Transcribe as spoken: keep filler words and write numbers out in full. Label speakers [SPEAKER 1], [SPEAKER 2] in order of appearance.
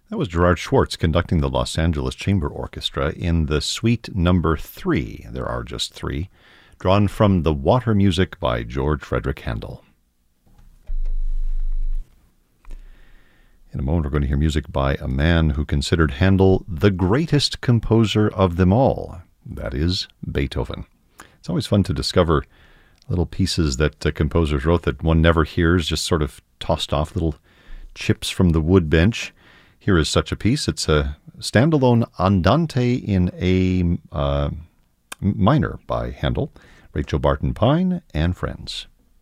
[SPEAKER 1] That was Gerard Schwartz conducting the Los Angeles Chamber Orchestra in the Suite Number Three. There are just three, drawn from The Water Music by George Frederick Handel. In a moment, we're going to hear music by a man who considered Handel the greatest composer of them all. That is Beethoven. It's always fun to discover little pieces that uh, composers wrote that one never hears, just sort of tossed off, little chips from the wood bench. Here is such a piece. It's a standalone Andante in A uh, minor by Handel, Rachel Barton Pine and Friends.